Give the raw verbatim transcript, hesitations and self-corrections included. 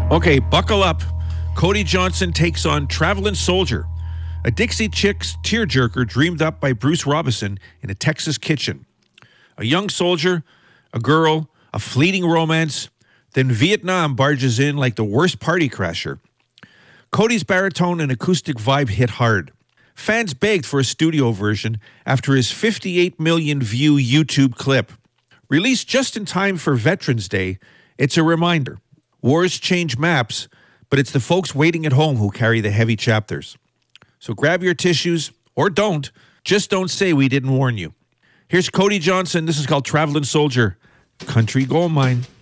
Okay, buckle up. Cody Johnson takes on Traveling Soldier, a Dixie Chicks tearjerker dreamed up by Bruce Robinson in a Texas kitchen. A young soldier, a girl, a fleeting romance, then Vietnam barges in like the worst party crasher. Cody's baritone and acoustic vibe hit hard. Fans begged for a studio version after his fifty-eight million view YouTube clip. Released just in time for Veterans Day, it's a reminder. Wars change maps, but it's the folks waiting at home who carry the heavy chapters. So grab your tissues, or don't. Just don't say we didn't warn you. Here's Cody Johnson. This is called Traveling Soldier, Country Gold Mine.